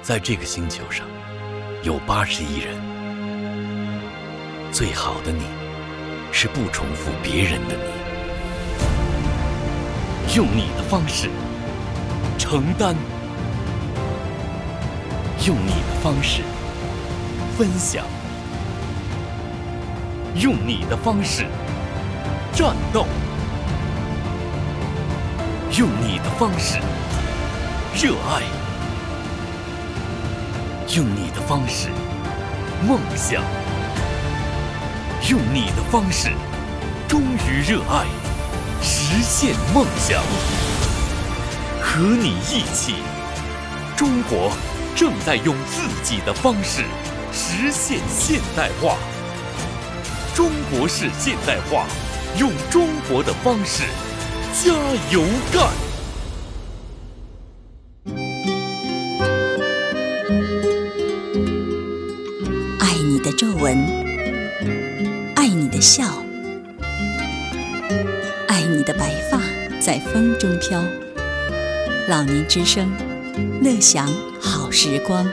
在这个星球上有80亿人，最好的你是不重复别人的你，用你的方式承担，用你的方式分享，用你的方式战斗，用你的方式热爱，用你的方式梦想，用你的方式忠于热爱，实现梦想。和你一起，中国正在用自己的方式实现现代化。中国式现代化，用中国的方式加油干！ 爱你的皱纹，爱你的笑，爱你的白发在风中飘。老年之声，乐享好时光。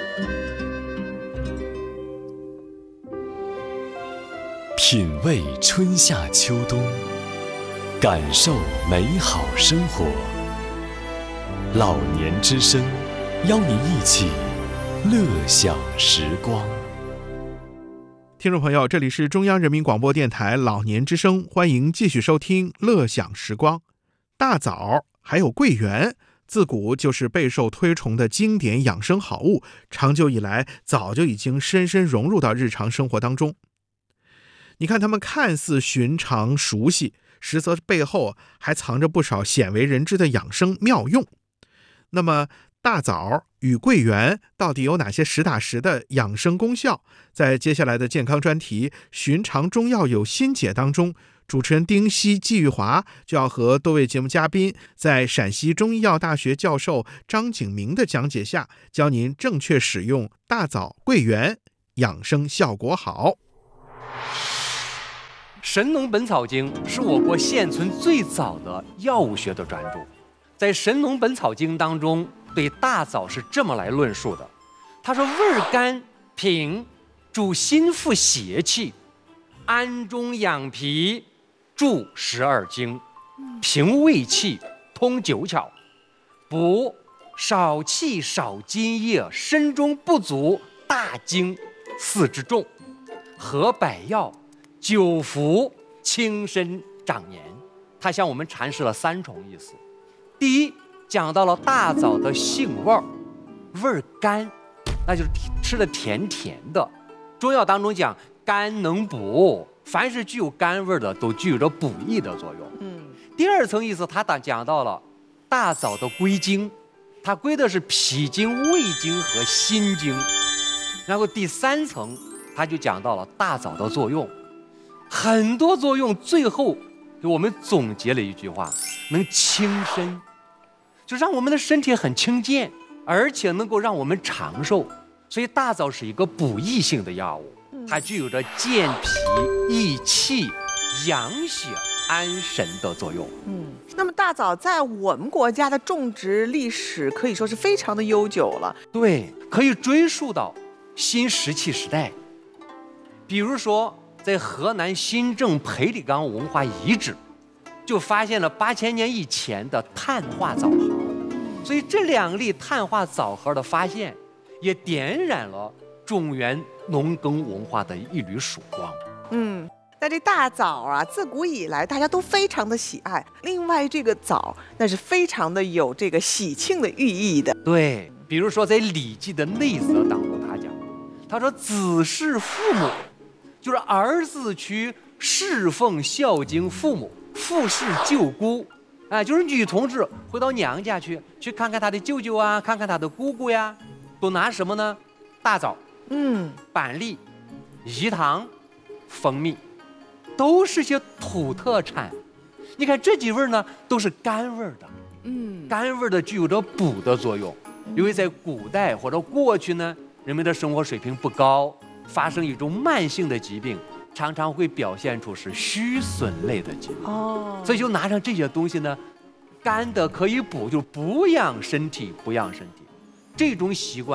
品味春夏秋冬，感受美好生活。老年之声，邀您一起乐享时光。 听众朋友，这里是中央人民广播电台老年之声，欢迎继续收听乐享时光。大枣还有桂圆，自古就是备受推崇的经典养生好物，长久以来早就已经深深融入到日常生活当中。你看，它们看似寻常熟悉，实则背后还藏着不少鲜为人知的养生妙用。那么大枣与桂圆到底有哪些实打实的养生功效？在接下来的健康专题《寻常中药有新解》当中，主持人丁希、季玉华就要和多位节目嘉宾在陕西中医药大学教授张景明的讲解下，教您正确使用大枣、桂圆，养生效果好。 《神农本草经》是我国现存最早的药物学的专著。在《神农本草经》当中，对大枣是这么来论述的：他说，味甘平，主心腹邪气，安中养脾，助12经，平胃气，通9窍，补少气少津液，身中不足大经4之重，合百药久服，轻身长年。它向我们阐释了3重意思。第一，讲到了大枣的性味儿，味儿甘，那就是吃的甜甜的。中药当中讲甘能补，凡是具有甘味的都具有着补益的作用。第二层意思，它讲到了大枣的归经，它归的是脾经、胃经和心经。然后第3层，它就讲到了大枣的作用。很多作用最后给我们总结了一句话，能轻身，就让我们的身体很轻健，而且能够让我们长寿。所以大枣是一个补益性的药物，它具有着健脾益气、养血安神的作用。 那么大枣在我们国家的种植历史可以说是非常的悠久了。 对，可以追溯到新石器时代。比如说在河南新郑裴李岗文化遗址，就发现了8000年以前的碳化枣核。所以这2粒碳化枣核的发现，也点燃了中原农耕文化的一缕曙光。 那这大枣啊，自古以来大家都非常的喜爱。另外，这个枣那是非常的有这个喜庆的寓意的。 对，比如说在《礼记》的内则当中，他说子弑父母，就是儿子去侍奉孝敬父母，父侍舅姑，就是女同志回到娘家去看看她的舅舅啊，看看她的姑姑呀，都拿什么呢？大枣、板栗、饴糖、蜂蜜，都是些土特产。你看这几味呢，都是甘味的。甘味的具有着补的作用，因为在古代或者过去呢，人们的生活水平不高，发生一种慢性的疾病，常常会表现出是虚损类的疾病。所以就拿上这些东西呢，干的可以补，就补养身体，补养身体。这种习惯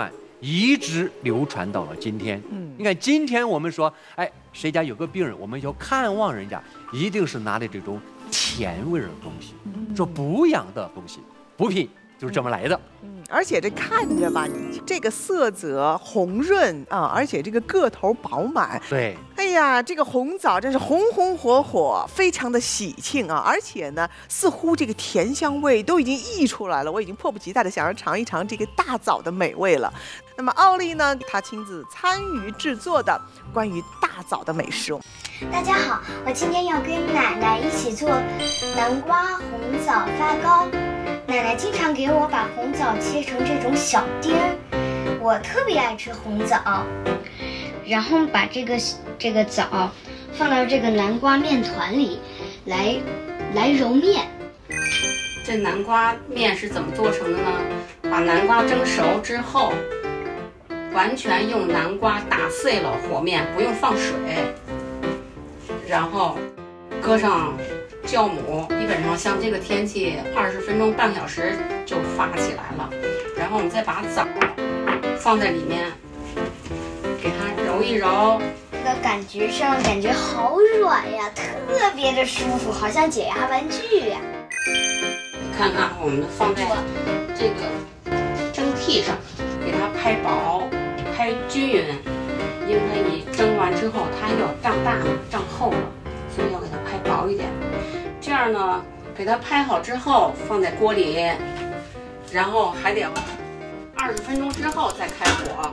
一直流传到了今天。你看今天我们说，哎，谁家有个病人，我们要看望人家，一定是拿的这种甜味的东西，说补养的东西，补品就是这么来的。 而且这看着吧，你这个色泽红润啊，而且这个个头饱满。 对， 哎呀，这个红枣真是红红火火，非常的喜庆啊！而且呢，似乎这个甜香味都已经溢出来了，我已经迫不及待的想要尝一尝这个大枣的美味了。那么奥利呢，她亲自参与制作的关于大枣的美食。 大家好，我今天要跟奶奶一起做南瓜红枣发糕。奶奶经常给我把红枣切成这种小丁儿，我特别爱吃红枣。然后把这个枣放到这个南瓜面团里来揉面。 这南瓜面是怎么做成的呢？把南瓜蒸熟之后，完全用南瓜打碎了和面，不用放水，然后搁上酵母，基本上像这个天气20分钟半个小时就发起来了。然后我们再把枣放在里面，给它揉一揉。 这个感觉上感觉好软呀，特别的舒服，好像解压玩具呀。 你看看，我们放在这个蒸屉上，给它拍薄、拍均匀，因为你蒸完之后它要胀大了、胀厚了，所以要给它拍薄一点。这样呢，给它拍好之后放在锅里，然后还得20分钟之后再开火。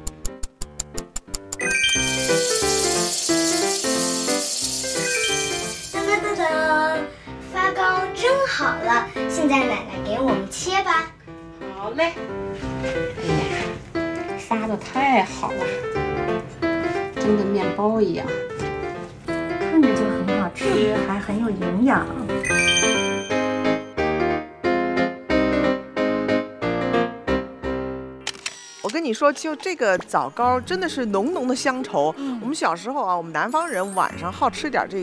噔噔噔噔，发糕蒸好了，现在奶奶给我们切吧。 好嘞。哎呀，发的太好了，蒸的面包一样。 看着就很好吃，还很有营养。 我跟你说，就这个枣糕真的是浓浓的乡愁。我们小时候啊，我们南方人晚上好吃点这